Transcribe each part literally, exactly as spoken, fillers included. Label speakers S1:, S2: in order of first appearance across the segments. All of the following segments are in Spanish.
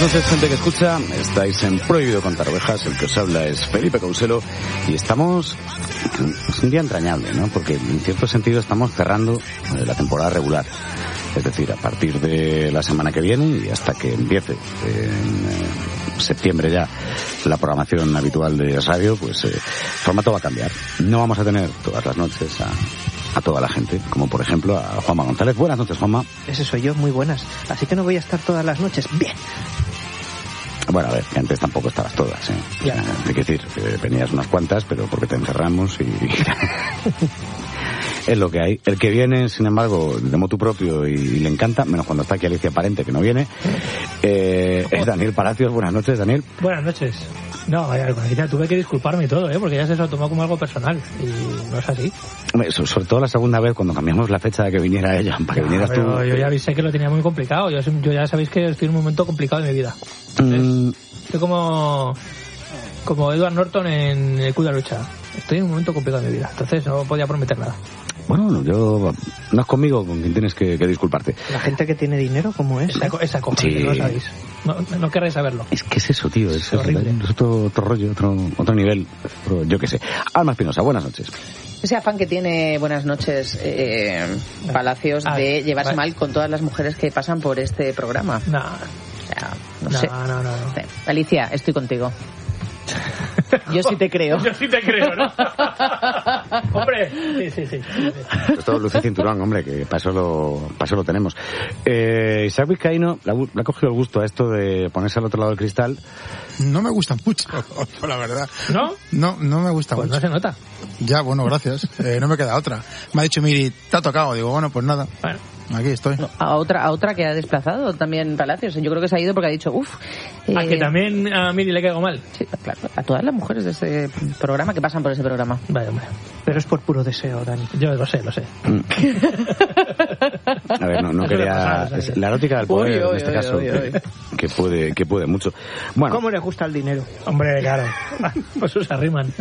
S1: noches, gente que escucha. Estáis en Prohibido Contar Ovejas. El que os habla es Felipe Couselo y estamos... Es un día entrañable, ¿no? Porque en cierto sentido estamos cerrando la temporada regular. Es decir, a partir de la semana que viene y hasta que empiece en septiembre ya la programación habitual de radio, pues el eh, formato va a cambiar. No vamos a tener todas las noches a... a toda la gente, como por ejemplo a Juanma González. Buenas noches, Juanma.
S2: Ese soy yo, muy buenas. Así que no voy a estar todas las noches. Bien.
S1: Bueno, a ver, que antes tampoco estabas todas, ¿eh?
S2: Ya.
S1: Hay que decir, eh, venías unas cuantas, pero porque te encerramos y... es lo que hay. El que viene, sin embargo, de motu propio y, y le encanta, menos cuando está aquí Alicia Parente, que no viene, eh, es Daniel Palacios. Buenas noches, Daniel.
S3: Buenas noches. No, Alicia, tuve que disculparme y todo, ¿eh? Porque ya se lo tomó como algo personal y no es así.
S1: Hombre, so, sobre todo la segunda vez, cuando cambiamos la fecha de que viniera ella, para que no, vinieras tú.
S3: Yo ya avisé que lo tenía muy complicado. Yo, yo ya sabéis que estoy en un momento complicado de mi vida. Entonces, mm. Estoy como... como Edward Norton en El Club de la Lucha. Estoy en un momento complicado de mi vida. Entonces no podía prometer nada.
S1: Bueno, yo... No es conmigo con quien tienes que, que disculparte.
S2: La gente que tiene dinero, ¿cómo es?
S3: Esa, esa cosa, sí. No lo sabéis. No, no querréis saberlo.
S1: Es que es eso, tío. Es,
S3: es horrible.
S1: Es otro, otro rollo, otro, otro nivel. Otro, yo qué sé. Alma Espinosa, buenas noches.
S4: Ese afán que tiene, buenas noches, eh, Palacios, ah, de llevarse vale. mal con todas las mujeres que pasan por este programa.
S3: No.
S4: O sea, no,
S3: no
S4: sé.
S3: No, no, no.
S4: Sí. Alicia, estoy contigo. Yo sí te creo.
S3: Yo sí te creo, ¿no? Hombre, sí, sí, sí.
S1: Esto luce cinturón, hombre, que para eso lo, para eso lo tenemos. Eh, Isaac Vizcaíno le ha cogido el gusto a esto de ponerse al otro lado del cristal.
S5: No me gusta mucho, la verdad.
S3: ¿No?
S5: No, no me gusta
S3: pues
S5: mucho.
S3: Pues no se nota.
S5: Ya, bueno, gracias. Eh, no me queda otra. Me ha dicho Miri, te ha tocado. Digo, bueno, pues nada.
S3: Bueno.
S5: Aquí estoy.
S4: No, a otra a otra que ha desplazado también Palacios. Yo creo que se ha ido porque ha dicho, uff.
S3: Eh, ¿A que también a Miri le caigo mal?
S4: Sí, claro. A todas las mujeres de ese programa que pasan por ese programa.
S3: Vaya, hombre.
S2: Pero es por puro deseo, Dani.
S3: Yo lo sé, lo sé.
S1: A ver, no, no quería... Pasar, es la erótica del poder, uy, uy, en este uy, caso, uy, uy. Que, que puede que puede mucho. Bueno.
S2: ¿Cómo le gusta el dinero?
S3: Hombre, claro. Pues se arriman.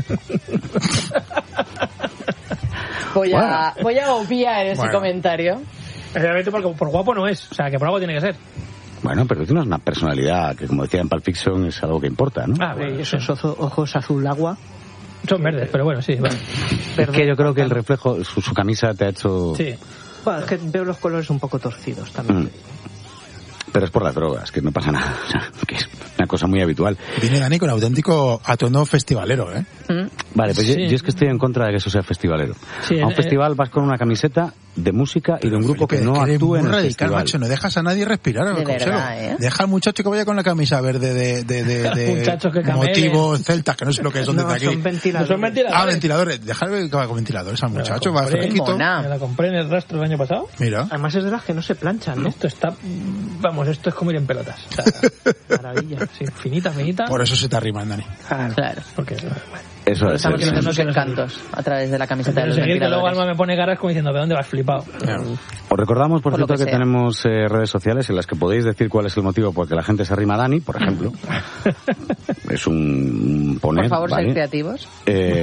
S4: Voy a, voy a obviar ese bueno. comentario.
S3: Obviamente porque por guapo no es, o sea, que por algo tiene que ser.
S1: Bueno, pero tienes una personalidad que, como decía en Pulp Fiction, es algo que importa, ¿no?
S2: Ah, bueno, esos sí. ojos azul agua.
S3: Son verdes, pero bueno, sí. Bueno.
S1: Es que yo creo que el reflejo, su, su camisa te ha hecho...
S3: Sí.
S2: Bueno, es que veo los colores un poco torcidos también. Mm.
S1: Pero es por las drogas, que no pasa nada. O sea, que es una cosa muy habitual.
S5: Viene Dani con auténtico atuendo festivalero, ¿eh?
S1: ¿Mm? Vale, pues sí. yo, yo es que estoy en contra de que eso sea festivalero. Sí, a un eh, festival vas con una camiseta de música y de un grupo Felipe, que no
S5: que
S1: actúe en el
S5: radical,
S1: festival.
S5: Macho, no dejas a nadie respirar.
S4: De verdad, ¿eh?
S5: Deja al muchacho que vaya con la camisa verde de, de, de, de
S3: que
S5: motivos celtas, que no sé lo que son
S2: no,
S5: desde aquí.
S2: Son ventiladores.
S3: ¿No son ventiladores?
S5: Ah, ventiladores. Deja que vaya con ventiladores al muchacho. Va
S3: fresquito. Me la compré en el rastro el año pasado.
S5: Mira.
S2: Además es de las que no se planchan, ¿no?
S3: Esto está... Vamos, esto es como ir en pelotas. O sea, maravilla. Sí, finita, finita.
S5: Por eso se te arriman, Dani.
S4: Claro. claro.
S3: Porque... Bueno.
S1: Eso es.
S4: Estamos teniendo unos encantos a través de la camiseta de los
S3: ventiladores.
S4: ventiladores.
S3: Luego Alma me pone caras como diciendo, ¿de dónde vas flipado?
S1: Claro. Os recordamos, por, por cierto, que, que tenemos eh, redes sociales en las que podéis decir cuál es el motivo por el que la gente se arrima a Dani, por ejemplo. Es un, un poner,
S4: por favor,
S1: ¿vale?
S4: ser creativos.
S1: Eh...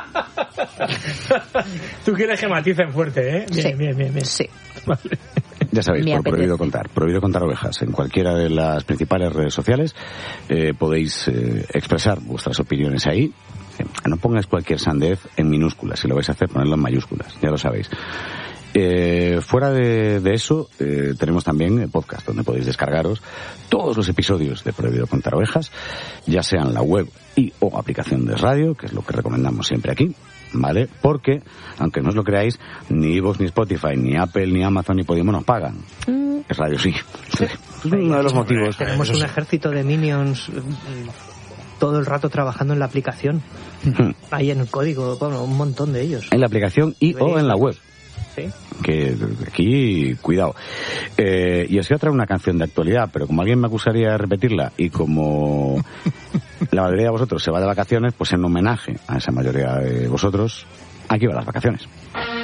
S3: Tú quieres que maticen fuerte, ¿eh? Bien,
S4: sí.
S3: bien, bien, bien.
S4: Sí.
S3: Vale.
S1: Ya sabéis, por prohibido contar, prohibido contar ovejas. En cualquiera de las principales redes sociales eh, podéis eh, expresar vuestras opiniones ahí. No pongáis cualquier sandez en minúsculas, si lo vais a hacer, ponedlo en mayúsculas, ya lo sabéis. Eh, fuera de, de eso, eh, tenemos también el podcast, donde podéis descargaros todos los episodios de Prohibido Contar Ovejas, ya sea en la web y o aplicación de radio, que es lo que recomendamos siempre aquí, ¿vale? Porque, aunque no os lo creáis, ni iVoox, ni Spotify, ni Apple, ni Amazon, ni Podimo nos pagan. Mm. Es radio, sí. sí. Es uno de los motivos.
S2: Tenemos un ejército de minions todo el rato trabajando en la aplicación. Uh-huh. Ahí en el código, bueno, un montón de ellos.
S1: En la aplicación y o en la web.
S2: Sí.
S1: Que aquí, cuidado. Eh, y os voy a traer una canción de actualidad, pero como alguien me acusaría de repetirla y como la mayoría de vosotros se va de vacaciones, pues en homenaje a esa mayoría de vosotros, aquí van las vacaciones.